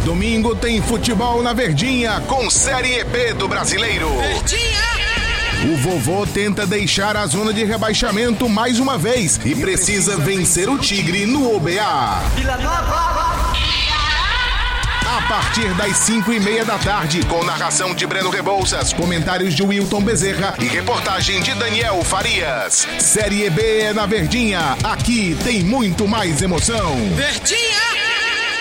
Domingo tem futebol na Verdinha com Série B do Brasileiro. Verdinha! O vovô tenta deixar a zona de rebaixamento mais uma vez e precisa vencer o Tigre no OBA. Vila Nova! A partir das 5:30 da tarde, com narração de Breno Rebouças, comentários de Wilton Bezerra e reportagem de Daniel Farias. Série B é na Verdinha. Aqui tem muito mais emoção. Verdinha!